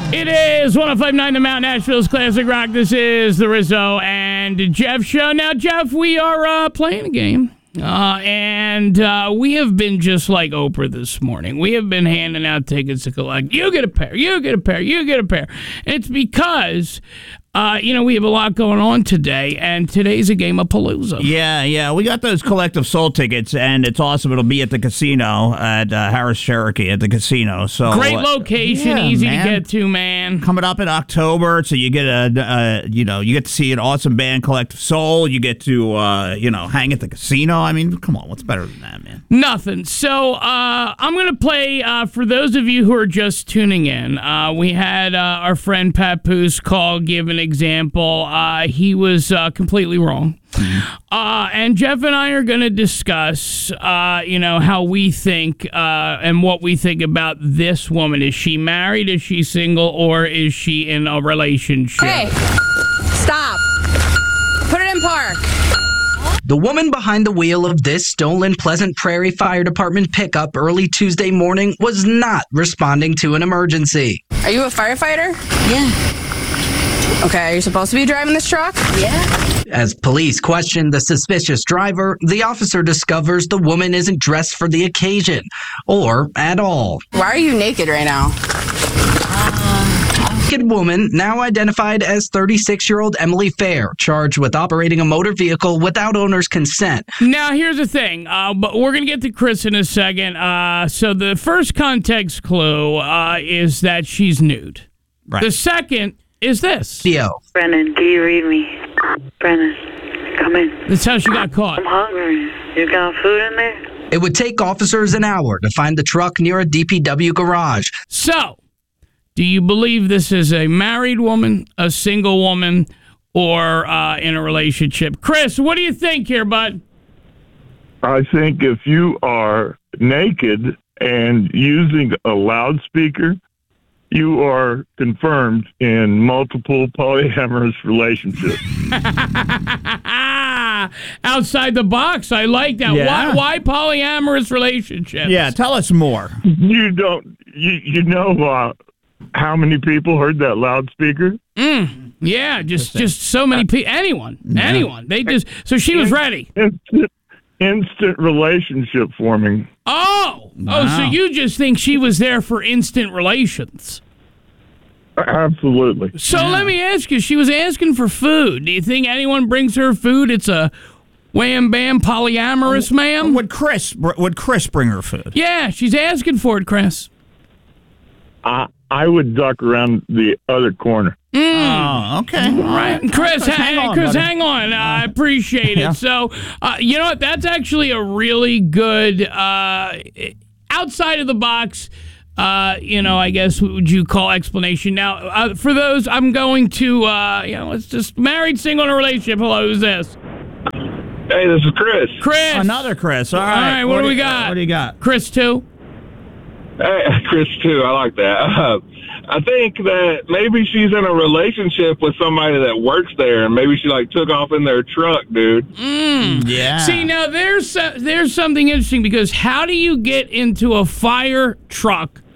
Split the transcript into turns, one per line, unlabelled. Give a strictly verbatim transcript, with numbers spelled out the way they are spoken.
It is one oh five point nine The Mount, Nashville's Classic Rock. This is the Rizzo and Jeff Show. Now, Jeff, we are uh, playing a game. Uh, and uh, we have been just like Oprah this morning. We have been handing out tickets to collect. You get a pair, you get a pair, you get a pair. It's because, uh, you know, we have a lot going on today, and today's a game of Palooza.
Yeah, yeah. We got those Collective Soul tickets, and it's awesome. It'll be at the casino at uh, Harris Cherokee at the casino. So
Great location,
yeah,
easy
man.
to get to, man.
Coming up in October, so you get a, uh, you know, you get to see an awesome band, Collective Soul. You get to, uh, you know, hang at the casino. I mean, come on, what's better than that, man?
Nothing. So uh, I'm going to play, uh, for those of you who are just tuning in, uh, we had uh, our friend Papoose call, give an example. Uh, he was uh, completely wrong. Mm-hmm. Uh, and Jeff and I are going to discuss, uh, you know, how we think uh, and what we think about this woman. Is she married? Is she single? Or is she in a relationship?
Hey, stop. Put it in park.
The woman behind the wheel of this stolen Pleasant Prairie Fire Department pickup early Tuesday morning was not responding to an emergency.
Are you a firefighter?
Yeah.
Okay, are you supposed to be driving this truck?
Yeah.
As police questioned the suspicious driver, the officer discovers the woman isn't dressed for the occasion, or at all.
Why are you naked right now?
Naked woman, now identified as thirty-six-year-old Emily Fair, charged with operating a motor vehicle without owner's consent.
Now, here's the thing, uh, but we're going to get to Chris in a second. Uh, so the first context clue uh, is that she's nude.
Right.
The second is this.
Theo.
Brennan, do you read me? Brennan, come in.
That's how she got caught.
I'm hungry. You got food in there?
It would take officers an hour to find the truck near a D P W garage.
So, do you believe this is a married woman, a single woman, or uh, in a relationship? Chris, what do you think here, bud?
I think if you are naked and using a loudspeaker, you are confirmed in multiple polyamorous relationships.
Outside the box, I like that.
Yeah.
Why, why polyamorous relationships?
Yeah, tell us more.
You don't, you, you know uh, how many people heard that loudspeaker?
Mm, yeah, just just so many people. Anyone, anyone. They just so she was ready.
Instant, instant relationship forming.
Oh,
Wow.
oh, so you just think she was there for instant relations?
Absolutely.
So let me ask you, she was asking for food. Do you think anyone brings her food? It's a wham bam polyamorous, ma'am?
Would Chris would Chris bring her food?
Yeah, she's asking for it, Chris.
I, I would duck around the other corner.
Oh, okay. All right.
Chris,
Chris,
ha-
hang on,
Chris,
buddy.
hang on. Uh, I appreciate
Yeah.
it. So, uh, you know what? That's actually a really good, uh, outside of the box, uh, you know, I guess, what would you call explanation? Now, uh, for those, I'm going to, uh, you know, it's just married, single, in a relationship. Hello, who's this?
Hey, this is Chris.
Chris.
Another Chris. All
All
right.
right, what, do we
you-
got?
What do you got?
Chris, too.
Hey, Chris, too. I like that. Uh, I think that maybe she's in a relationship with somebody that works there, and maybe she, like, took off in their truck, dude.
Mm.
Yeah.
See, now there's uh, there's something interesting, because how do you get into a fire truck